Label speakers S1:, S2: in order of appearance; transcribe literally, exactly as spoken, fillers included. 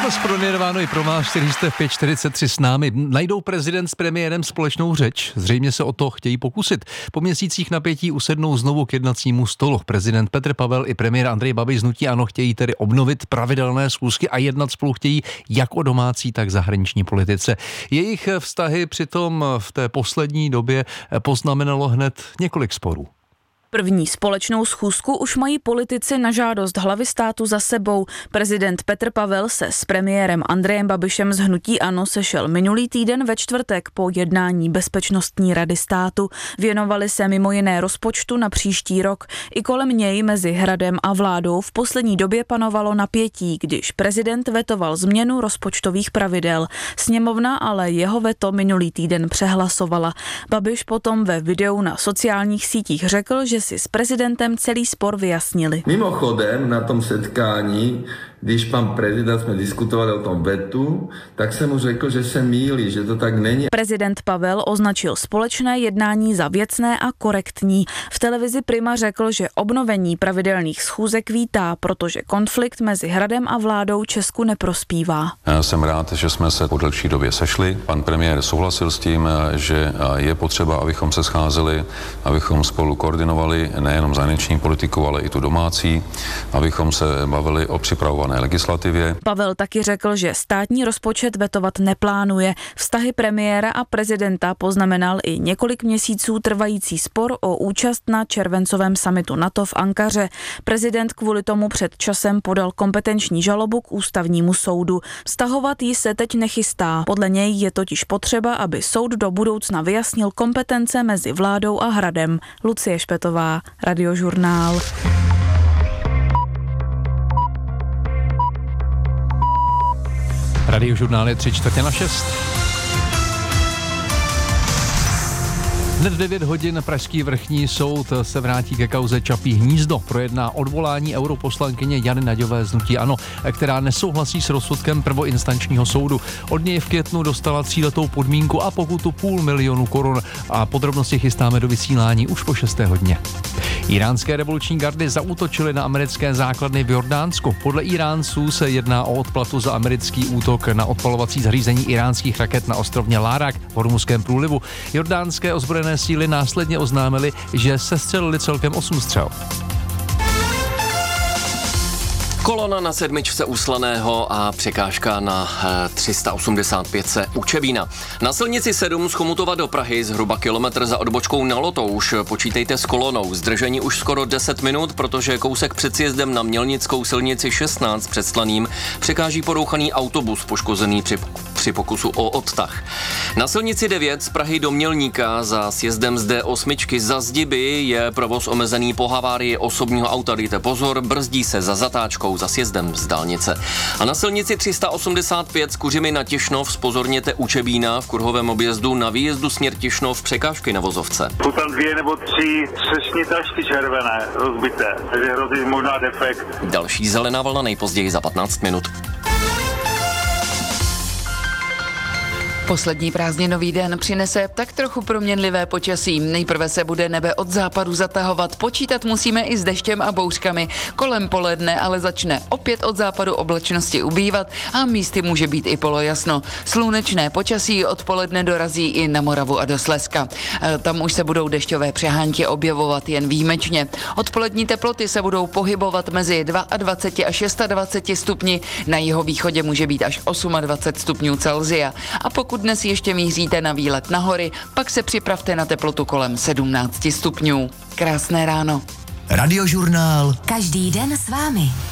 S1: Zproměrováno i pro vás, který jste v pět čtyřicet tři s námi. Najdou prezident s premiérem společnou řeč? Zřejmě se o to chtějí pokusit. Po měsících napětí usednou znovu k jednacímu stolu. Prezident Petr Pavel i premiér Andrej Babiš z hnutí ANO chtějí tedy obnovit pravidelné schůzky a jednat spolu chtějí jak o domácí, tak zahraniční politice. Jejich vztahy přitom v té poslední době poznamenalo hned několik sporů.
S2: První společnou schůzku už mají politici na žádost hlavy státu za sebou. Prezident Petr Pavel se s premiérem Andrejem Babišem z hnutí ANO sešel minulý týden ve čtvrtek po jednání Bezpečnostní rady státu. Věnovali se mimo jiné rozpočtu na příští rok. I kolem něj mezi Hradem a vládou v poslední době panovalo napětí, když prezident vetoval změnu rozpočtových pravidel. Sněmovna ale jeho veto minulý týden přehlasovala. Babiš potom ve videu na sociálních sítích řekl, že si s prezidentem celý spor vyjasnili.
S3: Mimochodem na tom setkání, když pan prezident jsme diskutovali o tom vetu, tak jsem mu řekl, že se mýlí, že to tak není.
S2: Prezident Pavel označil společné jednání za věcné a korektní. V televizi Prima řekl, že obnovení pravidelných schůzek vítá, protože konflikt mezi Hradem a vládou Česku neprospívá.
S4: Já jsem rád, že jsme se po delší době sešli. Pan premiér souhlasil s tím, že je potřeba, abychom se scházeli, abychom spolu koordinovali nejenom zahraniční politiku, ale i tu domácí, abychom se bavili o připravované legislativě.
S2: Pavel taky řekl, že státní rozpočet vetovat neplánuje. Vztahy premiéra a prezidenta poznamenal i několik měsíců trvající spor o účast na červencovém summitu NATO v Ankaře. Prezident kvůli tomu před časem podal kompetenční žalobu k ústavnímu soudu. Vztahovat ji se teď nechystá. Podle něj je totiž potřeba, aby soud do budoucna vyjasnil kompetence mezi vládou a Hradem. Lucie Špetová, Radiožurnál.
S1: Radiožurnál je tři čtvrtě na šest. Hned v devět hodin pražský vrchní soud se vrátí ke kauze Čapí hnízdo. Projedná odvolání europoslankyně Jany Naďové z hnutí ANO, která nesouhlasí s rozsudkem prvoinstančního soudu. Od něj v květnu dostala tříletou podmínku a pokutu půl milionu korun. A podrobnosti chystáme do vysílání už po šesté hodině. Iránské revoluční gardy zaútočily na americké základny v Jordánsku. Podle Iránců se jedná o odplatu za americký útok na odpalovací zařízení iránských raket na ostrovně Lárak v Hormuzském průlivu. Jordánské ozbrojené síly následně oznámily, že sestřelili celkem osm střel.
S5: Kolona na sedmičce u Slaného a překážka na tři sta osmdesát pět u Čebína. Na silnici sedm z Chomutova do Prahy zhruba kilometr za odbočkou na Lotouš. Počítejte s kolonou. Zdržení už skoro deset minut, protože kousek před sjezdem na Mělnickou silnici šestnáct před Slaným překáží porouchaný autobus poškozený při, při pokusu o odtah. Na silnici devět z Prahy do Mělníka za sjezdem z D osm za Zdiby je provoz omezený po havárii osobního auta. Dejte pozor, brzdí se za zatáčkou za sjezdem z dálnice. A na silnici tři sta osmdesát pět z Kuřimy na Těšnov zpozorněte u Čebína v kruhovém objezdu na výjezdu směr Těšnov překážky na vozovce.
S6: Jsou tam dvě nebo tři třešní tašky červené rozbité, takže hrozí možná defekt.
S5: Další zelená vlna nejpozději za patnáct minut.
S7: Poslední prázdninový den přinese tak trochu proměnlivé počasí. Nejprve se bude nebe od západu zatahovat. Počítat musíme i s deštěm a bouřkami. Kolem poledne ale začne opět od západu oblačnosti ubývat a místy může být i polojasno. Slunečné počasí odpoledne dorazí i na Moravu a do Slezska. Tam už se budou dešťové přehánky objevovat jen výjimečně. Odpolední teploty se budou pohybovat mezi dvacet dva až dvacet šest stupni. Na jihovýchodě může být až dvacet osm stupňů Celsia. A pokud dnes ještě míříte na výlet na hory, pak se připravte na teplotu kolem sedmnáct stupňů. Krásné ráno.
S8: Radiožurnál. Každý den s vámi.